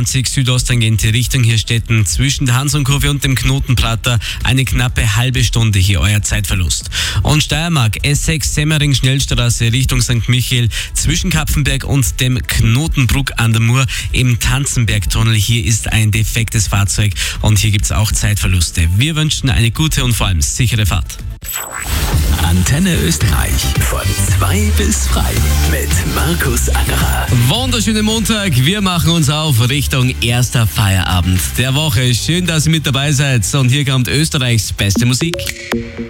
A22 südosttangente Richtung Hirstetten zwischen der Hansonkurve und dem Knotenprater eine knappe halbe Stunde hier euer Zeitverlust. Und Steiermark S6 Semmering Schnellstraße Richtung St. Michael zwischen Kapfenberg und dem Knotenbruck an der Mur im Tanzenbergtunnel. Hier ist ein defektes Fahrzeug und hier gibt es auch Zeitverluste. Wir wünschen eine gute und vor allem sichere Fahrt. Antenne Österreich von 2 bis frei mit Markus Angerer. Wunderschönen Montag, wir machen uns auf Richtung erster Feierabend der Woche. Schön, dass ihr mit dabei seid und hier kommt Österreichs beste Musik.